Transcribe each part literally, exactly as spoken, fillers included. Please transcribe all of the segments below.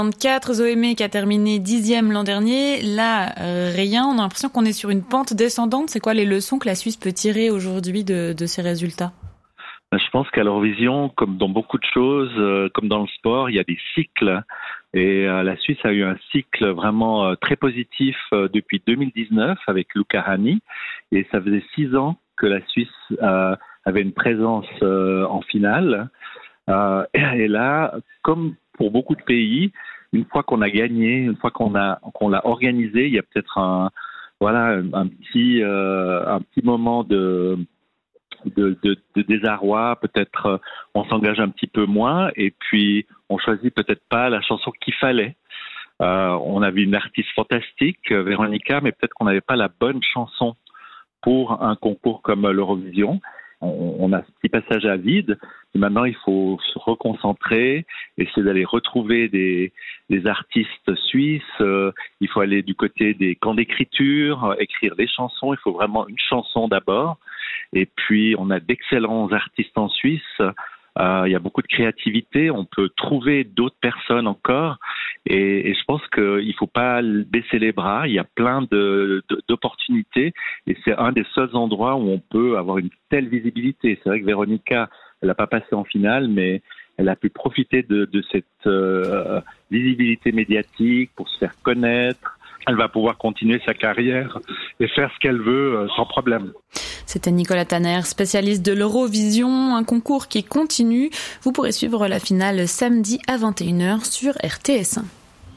vingt-quatre, Zoémé qui a terminé dixième l'an dernier. Là, euh, rien. On a l'impression qu'on est sur une pente descendante. C'est quoi les leçons que la Suisse peut tirer aujourd'hui de, de ces résultats ? Je pense qu'à l'Eurovision, comme dans beaucoup de choses, euh, comme dans le sport, il y a des cycles. Et euh, la Suisse a eu un cycle vraiment euh, très positif euh, depuis deux mille dix-neuf avec Luca Hänni. Et ça faisait six ans que la Suisse euh, avait une présence euh, en finale. Euh, et là, comme pour beaucoup de pays, une fois qu'on a gagné, une fois qu'on a qu'on l'a organisé, il y a peut-être un voilà un, un petit euh, un petit moment de De, de, de désarroi, peut-être euh, on s'engage un petit peu moins et puis on choisit peut-être pas la chanson qu'il fallait. Euh, on avait une artiste fantastique, euh, Véronica, mais peut-être qu'on n'avait pas la bonne chanson pour un concours comme l'Eurovision. On, on a ce petit passage à vide. Et maintenant, il faut se reconcentrer, essayer d'aller retrouver des, des artistes suisses. Euh, il faut aller du côté des camps d'écriture, euh, écrire des chansons. Il faut vraiment une chanson d'abord. Et puis, on a d'excellents artistes en Suisse. Euh, il y a beaucoup de créativité. On peut trouver d'autres personnes encore. Et, et je pense qu'il ne faut pas baisser les bras. Il y a plein de, de, d'opportunités. Et c'est un des seuls endroits où on peut avoir une telle visibilité. C'est vrai que Véronica, elle n'a pas passé en finale, mais elle a pu profiter de, de cette euh, visibilité médiatique pour se faire connaître. Elle va pouvoir continuer sa carrière et faire ce qu'elle veut euh, sans problème. C'était Nicolas Tanner, spécialiste de l'Eurovision, un concours qui continue. Vous pourrez suivre la finale samedi à vingt et une heures sur R T S un.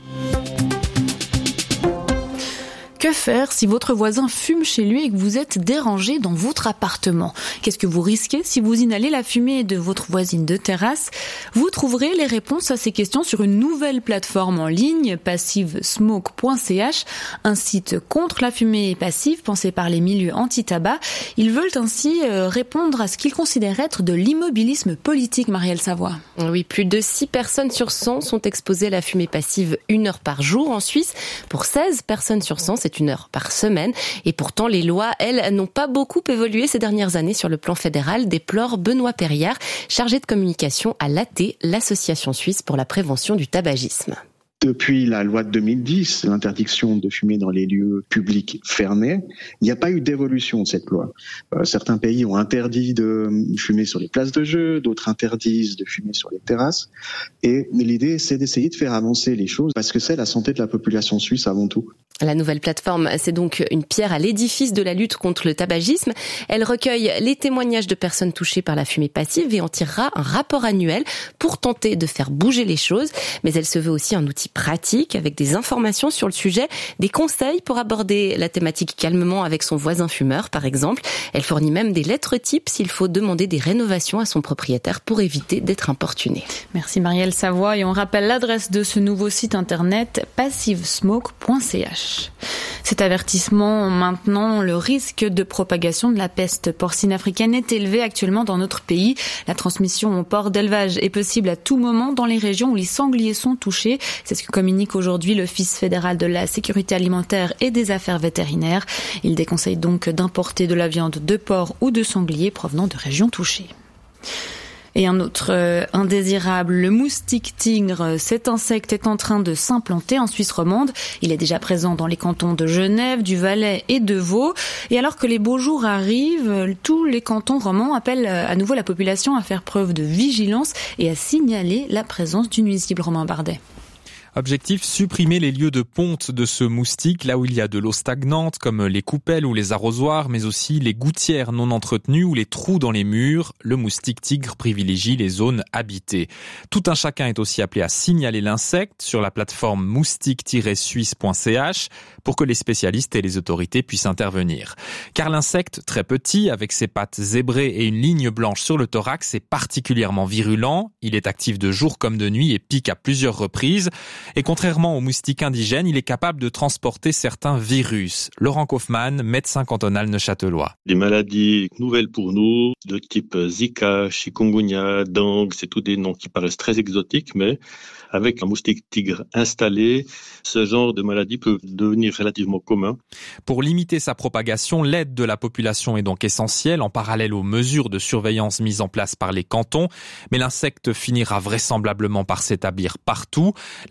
Que faire si votre voisin fume chez lui et que vous êtes dérangé dans votre appartement ? Qu'est-ce que vous risquez si vous inhalez la fumée de votre voisine de terrasse ? Vous trouverez les réponses à ces questions sur une nouvelle plateforme en ligne, passive smoke point c h, un site contre la fumée passive pensé par les milieux anti-tabac. Ils veulent ainsi répondre à ce qu'ils considèrent être de l'immobilisme politique, Marielle Savoie. Oui, plus de six personnes sur cent sont exposées à la fumée passive une heure par jour en Suisse. Pour seize personnes sur cent, c'est une heure par semaine. Et pourtant, les lois, elles, n'ont pas beaucoup évolué ces dernières années sur le plan fédéral, déplore Benoît Perriard, chargé de communication à l'A T, l'Association suisse pour la prévention du tabagisme. Depuis la loi de deux mille dix, l'interdiction de fumer dans les lieux publics fermés, il n'y a pas eu d'évolution de cette loi. Euh, certains pays ont interdit de fumer sur les places de jeu, d'autres interdisent de fumer sur les terrasses. Et l'idée, c'est d'essayer de faire avancer les choses parce que c'est la santé de la population suisse avant tout. La nouvelle plateforme, c'est donc une pierre à l'édifice de la lutte contre le tabagisme. Elle recueille les témoignages de personnes touchées par la fumée passive et en tirera un rapport annuel pour tenter de faire bouger les choses. Mais elle se veut aussi un outil pratique avec des informations sur le sujet, des conseils pour aborder la thématique calmement avec son voisin fumeur, par exemple. Elle fournit même des lettres types s'il faut demander des rénovations à son propriétaire pour éviter d'être importuné. Merci Marielle Savoie et on rappelle l'adresse de ce nouveau site internet passive smoke point c h. Cet avertissement maintenant, le risque de propagation de la peste porcine africaine est élevé actuellement dans notre pays. La transmission au porc d'élevage est possible à tout moment dans les régions où les sangliers sont touchés. C'est ce que communique aujourd'hui l'Office fédéral de la sécurité alimentaire et des affaires vétérinaires. Il déconseille donc d'importer de la viande de porc ou de sanglier provenant de régions touchées. Et un autre euh, indésirable, le moustique tigre. Cet insecte est en train de s'implanter en Suisse romande. Il est déjà présent dans les cantons de Genève, du Valais et de Vaud. Et alors que les beaux jours arrivent, tous les cantons romans appellent à nouveau la population à faire preuve de vigilance et à signaler la présence du nuisible. Romain Bardet. Objectif, supprimer les lieux de ponte de ce moustique, là où il y a de l'eau stagnante, comme les coupelles ou les arrosoirs, mais aussi les gouttières non entretenues ou les trous dans les murs. Le moustique tigre privilégie les zones habitées. Tout un chacun est aussi appelé à signaler l'insecte sur la plateforme moustique tiret suisse point c h pour que les spécialistes et les autorités puissent intervenir. Car l'insecte, très petit, avec ses pattes zébrées et une ligne blanche sur le thorax, est particulièrement virulent. Il est actif de jour comme de nuit et pique à plusieurs reprises. Et contrairement aux moustiques indigènes, il est capable de transporter certains virus. Laurent Kaufmann, médecin cantonal neuchâtelois. Des maladies nouvelles pour nous, de type Zika, chikungunya, dengue, c'est tous des noms qui paraissent très exotiques, mais avec un moustique tigre installé, ce genre de maladie peut devenir relativement commun. Pour limiter sa propagation, l'aide de la population est donc essentielle, en parallèle aux mesures de surveillance mises en place par les cantons. Mais l'insecte finira vraisemblablement par s'établir partout.